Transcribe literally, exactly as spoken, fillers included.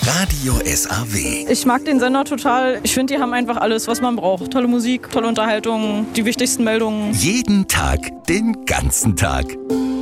Radio S A W. Ich mag den Sender total. Ich finde, die haben einfach alles, was man braucht. Tolle Musik, tolle Unterhaltung, die wichtigsten Meldungen. Jeden Tag, den ganzen Tag.